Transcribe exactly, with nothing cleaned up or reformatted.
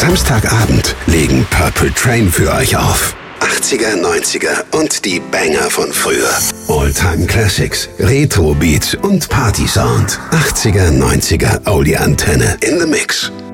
Samstagabend legen Purple Train für euch auf. achtziger, neunziger und die Banger von früher. All-Time Classics, Retro Beats und Party Sound. achtziger, neunziger Audi Antenne in the Mix.